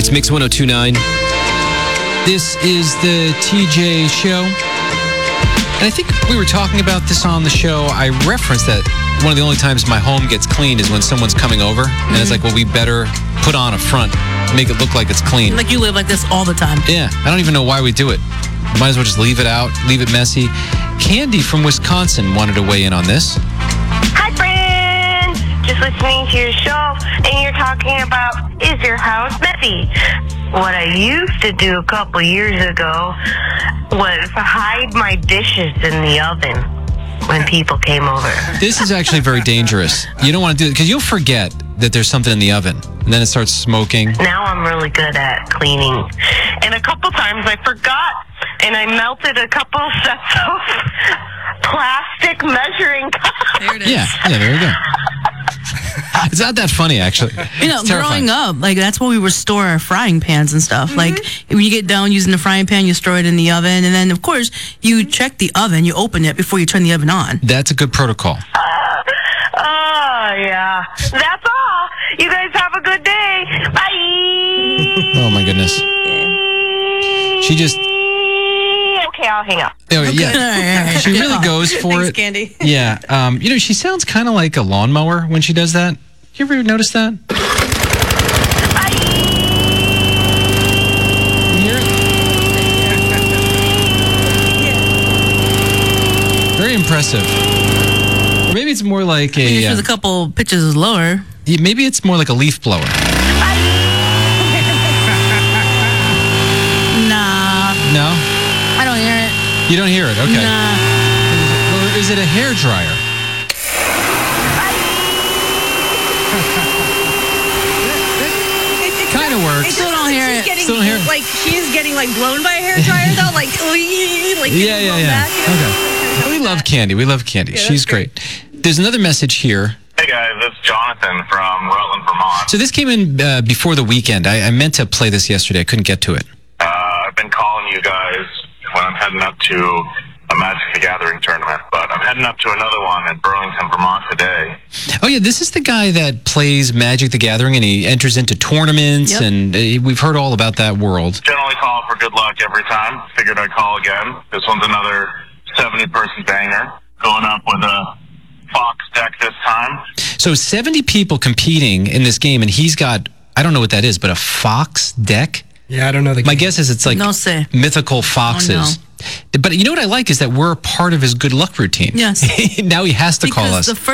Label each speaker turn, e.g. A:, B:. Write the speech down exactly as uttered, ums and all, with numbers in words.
A: It's Mix one oh two point nine. This is the T J Show. And I think we were talking about this on the show. I referenced that one of the only times my home gets clean is when someone's coming over. Mm-hmm. And it's like, well, we better put on a front, make it look like it's clean.
B: Like you live like this all the time.
A: Yeah. I don't even know why we do it. Might as well just leave it out, leave it messy. Candy from Wisconsin wanted to weigh in on this.
C: Hi, friends. Just listening to your show, and you're talking about, is your house messy? What I used to do a couple years ago was hide my dishes in the oven when people came over.
A: This is actually very dangerous. You don't want to do it because you'll forget that there's something in the oven, and then it starts smoking.
C: Now I'm really good at cleaning. And a couple times I forgot, and I melted a couple sets of plastic measuring cups.
B: There it is.
A: Yeah, yeah, there you go. It's not that funny, actually.
B: You know, growing up, like, that's where we would store our frying pans and stuff. Mm-hmm. Like, when you get done using the frying pan, you store it in the oven. And then, of course, you check the oven. You open it before you turn the oven on.
A: That's a good protocol.
C: Uh, oh, yeah. That's all. You guys have a good day. Bye.
A: Oh, my goodness. She just...
C: Okay, I'll hang up.
A: Oh, yeah. She really goes for
B: Thanks,
A: it.
B: Candy.
A: Yeah. Um, you know, she sounds kind of like a lawnmower when she does that. You ever notice that? You hear it? Very impressive. Or maybe it's more like a...
B: She's
A: Uh,
B: a couple pitches lower.
A: yeah, maybe it's more like a leaf blower.
B: Nah.
A: No?
B: I don't hear it.
A: You don't hear it? Okay.
B: Nah.
A: Or is it a hair dryer? Kind of works.
B: Still don't hear it.
D: Getting,
A: Still don't hear it.
D: Like, she's getting, like, blown by a hair dryer, though. Like, like
A: Yeah, yeah,
D: blown
A: yeah.
D: back, you know?
A: Okay. We love Candy. We love Candy.
D: Yeah,
A: She's
D: that's great.
A: great. There's another message here.
E: Hey guys, this is Jonathan from Rutland, Vermont.
A: So this came in uh, before the weekend. I, I meant to play this yesterday. I couldn't get to it.
E: Uh, I've been calling you guys when I'm heading up to a Magic the Gathering tournament, but I'm heading up to another one in Burlington, Vermont today.
A: Oh, yeah. This is the guy that plays Magic the Gathering, and he enters into tournaments,
B: Yep.
A: and uh, we've heard all about that world.
E: Generally call for good luck every time. Figured I'd call again. This one's another seventy-person banger. Going up with a Fox deck this time.
A: So seventy people competing in this game, and he's got, I don't know what that is, but a fox deck?
F: Yeah, I don't know the
A: My
F: game.
A: guess is it's like
B: No say.
A: mythical foxes. But you know what I like is that we're a part of his good luck routine.
B: Yes.
A: Now he has to call
B: Because
A: us.
B: the